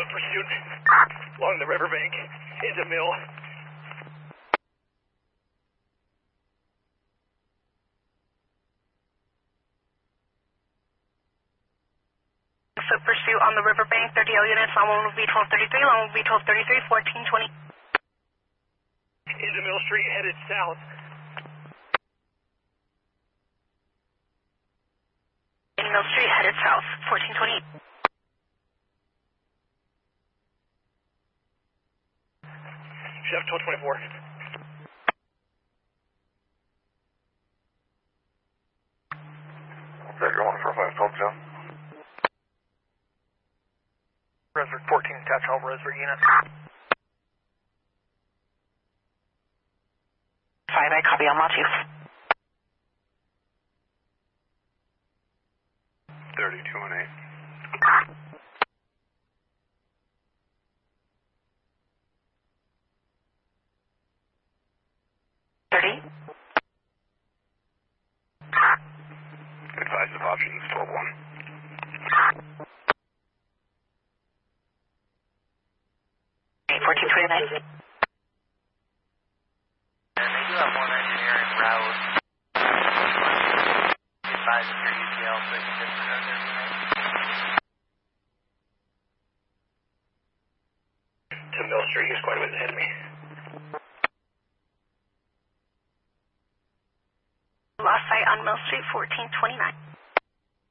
pursuit along the riverbank into Mill. Foot pursuit on the riverbank, 30L units, long one will be 1233, long will be 1233, 1420. Into Mill Street, headed south. In Mill Street, headed south, 1420. Chef 1224. Okay, go on for 512, John. Resvert 14, attach all Resvert units. 5, I copy on Latu. 32 and 8. Advise of options 12-1. Hey, 1429. And they do have one engineer en route. Advise of your UTL so you can disregard their information. To Mill Street, he's quite a bit ahead of me. Lost sight on Mill Street, 1429.